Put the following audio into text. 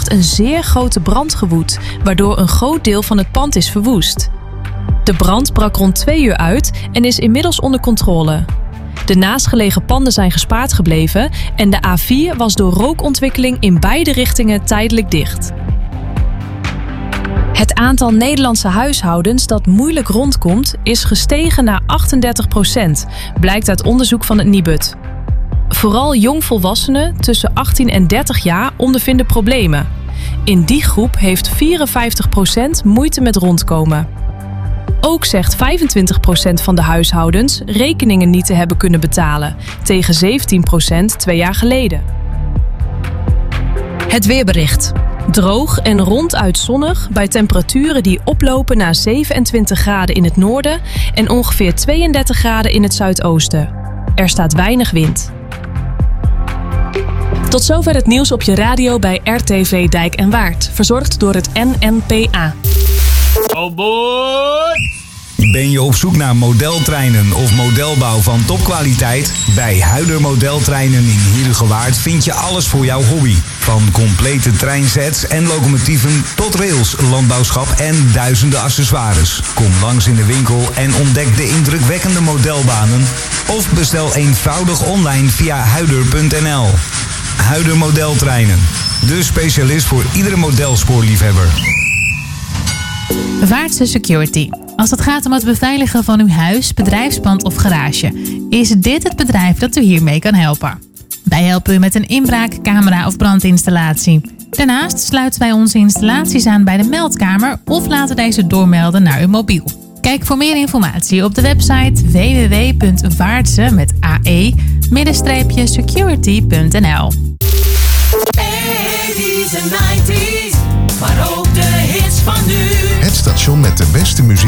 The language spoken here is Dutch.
nacht een zeer grote brand gewoed, waardoor een groot deel van het pand is verwoest. De brand brak rond 2 uur uit en is inmiddels onder controle. De naastgelegen panden zijn gespaard gebleven en de A4 was door rookontwikkeling in beide richtingen tijdelijk dicht. Het aantal Nederlandse huishoudens dat moeilijk rondkomt is gestegen naar 38%, blijkt uit onderzoek van het Nibud. Vooral jongvolwassenen tussen 18 en 30 jaar ondervinden problemen. In die groep heeft 54% moeite met rondkomen. Ook zegt 25% van de huishoudens rekeningen niet te hebben kunnen betalen, tegen 17% 2 jaar geleden. Het weerbericht. Droog en ronduit zonnig bij temperaturen die oplopen naar 27 graden in het noorden en ongeveer 32 graden in het zuidoosten. Er staat weinig wind. Tot zover het nieuws op je radio bij RTV Dijk en Waard, verzorgd door het NNPA. Oh boy! Ben je op zoek naar modeltreinen of modelbouw van topkwaliteit? Bij Huider Modeltreinen in Heerhugowaard vind je alles voor jouw hobby. Van complete treinsets en locomotieven tot rails, landbouwschap en duizenden accessoires. Kom langs in de winkel en ontdek de indrukwekkende modelbanen. Of bestel eenvoudig online via huider.nl. Huider Modeltreinen. De specialist voor iedere modelspoorliefhebber. Vaartse Security. Als het gaat om het beveiligen van uw huis, bedrijfspand of garage, is dit het bedrijf dat u hiermee kan helpen. Wij helpen u met een inbraak, camera of brandinstallatie. Daarnaast sluiten wij onze installaties aan bij de meldkamer of laten deze doormelden naar uw mobiel. Kijk voor meer informatie op de website www.vaartse-security.nl. 80's en 90's, maar ook de hits van nu. Het station met de beste muziek